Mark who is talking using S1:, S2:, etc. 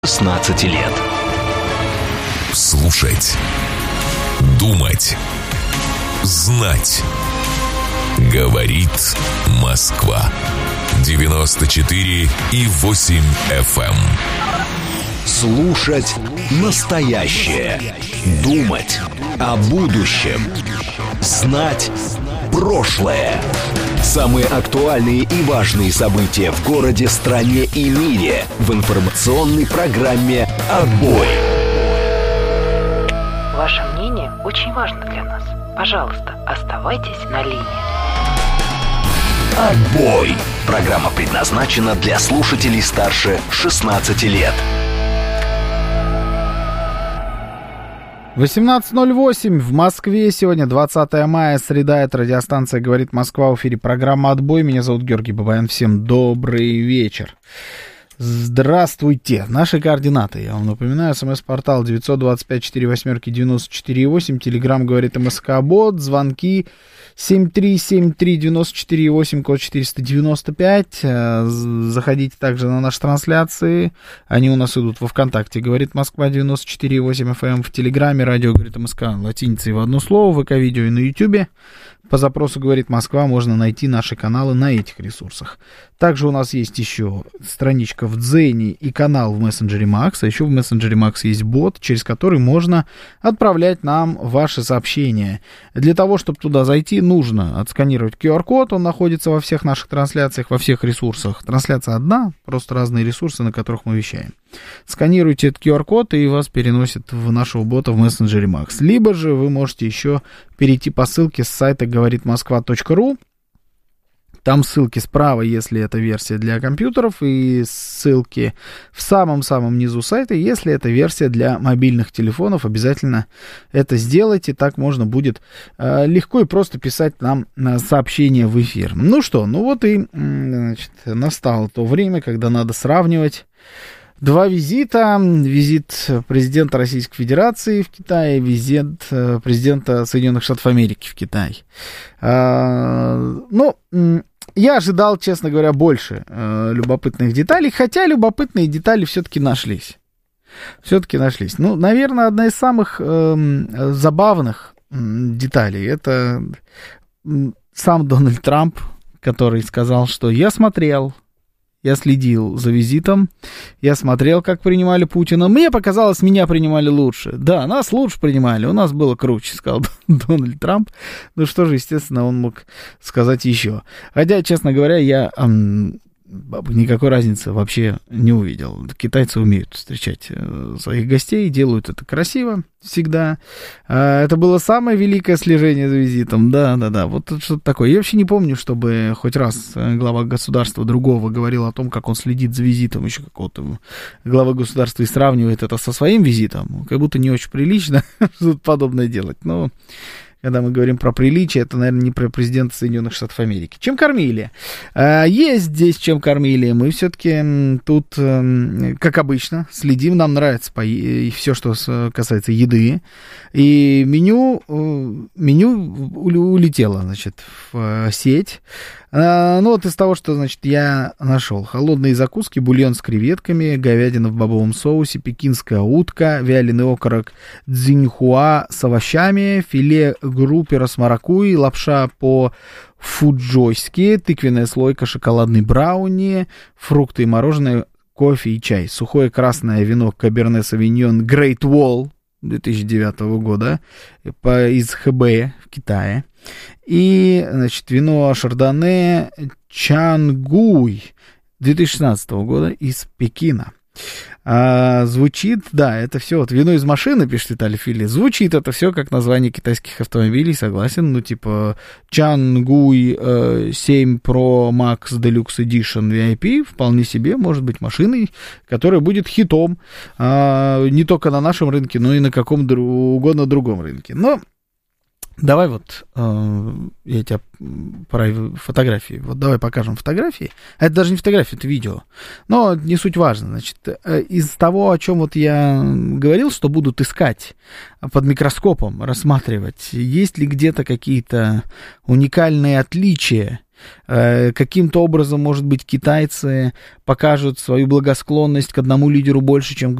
S1: 16 лет.
S2: Слушать, думать, знать. Говорит Москва. 94,8 FM.
S1: Слушать настоящее. Думать о будущем. Знать прошлое. Самые актуальные и важные события в городе, стране и мире в информационной программе «Отбой».
S3: Ваше мнение очень важно для нас. Пожалуйста, оставайтесь на линии.
S1: «Отбой». Программа предназначена для слушателей старше 16 лет.
S4: 18:08 в Москве. Сегодня 20 мая, среда. Это радиостанция «Говорит Москва». В эфире программа «Отбой». Меня зовут Георгий Бабаян. Всем добрый вечер. Здравствуйте. Наши координаты. Я вам напоминаю. СМС-портал 925-48-94-8. Телеграм «Говорит МСК-бот». Звонки 7373948, код 495. Заходите также на наши трансляции. Они у нас идут во ВКонтакте. «Говорит Москва» 94,8 FM. В Телеграме радио «Говорит МСК» латиницей в одно слово. ВК-видео и на Ютубе. По запросу «Говорит Москва» можно найти наши каналы на этих ресурсах. Также у нас есть еще страничка в Дзене и канал в мессенджере Макс. А еще в мессенджере Макс есть бот, через который можно отправлять нам ваши сообщения. Для того, чтобы туда зайти, нужно отсканировать QR-код. Он находится во всех наших трансляциях, во всех ресурсах. Трансляция одна, просто разные ресурсы, на которых мы вещаем. Сканируйте этот QR-код, и вас переносит в нашего бота в мессенджере Макс. Либо же вы можете еще перейти по ссылке с сайта говоритмосква.ру. Там ссылки справа, если это версия для компьютеров, и ссылки в самом-самом низу сайта, если это версия для мобильных телефонов. Обязательно это сделайте, так можно будет легко и просто писать нам сообщения в эфир. Ну что, ну вот и настало то время, когда надо сравнивать два визита. Визит президента Российской Федерации в Китае, визит президента Соединенных Штатов Америки в Китай. Я ожидал, честно говоря, больше любопытных деталей, хотя любопытные детали все-таки нашлись. Ну, наверное, одна из самых забавных деталей — это сам Дональд Трамп, который сказал, что я следил за визитом, я смотрел, как принимали Путина. Мне показалось, меня принимали лучше. Да, нас лучше принимали, у нас было круче, сказал Дональд Трамп. Ну что же, естественно, он мог сказать еще. Хотя, честно говоря, я никакой разницы вообще не увидел. Китайцы умеют встречать своих гостей, делают это красиво всегда. Это было самое великое слежение за визитом. Да, вот что-то такое. Я вообще не помню, чтобы хоть раз глава государства другого говорил о том, как он следит за визитом еще какого-то главы государства и сравнивает это со своим визитом. Как будто не очень прилично что-то подобное делать. Но когда мы говорим про приличие, это, наверное, не про президента Соединенных Штатов Америки. Чем кормили? Есть здесь чем кормили. Мы все-таки тут, как обычно, следим. Нам нравится все, что касается еды. И меню улетело, значит, в сеть. Ну, вот из того, что, значит, я нашел. Холодные закуски, бульон с креветками, говядина в бобовом соусе, пекинская утка, вяленый окорок цзиньхуа с овощами, филе группера с маракуйей, лапша по-фуджойски, тыквенная слойка, шоколадный брауни, фрукты и мороженое, кофе и чай. Сухое красное вино Каберне Савиньон Great Wall 2009 года из Хэбэя в Китае. И, значит, вино Шардоне Чангуй 2016 года из Пекина. Звучит, да, это все, вот вино из машины, пишет Виталий Фили, звучит это все как название китайских автомобилей, согласен, ну, типа Чангуй 7 Pro Max Deluxe Edition VIP, вполне себе может быть машиной, которая будет хитом, не только на нашем рынке, но и на каком угодно другом рынке. Но давай вот, я тебя про фотографии, вот давай покажем фотографии. Это даже не фотографии, это видео. Но не суть важно. Значит, из того, о чем вот я говорил, что будут искать под микроскопом, рассматривать, есть ли где-то какие-то уникальные отличия Каким-то образом, может быть, китайцы покажут свою благосклонность к одному лидеру больше, чем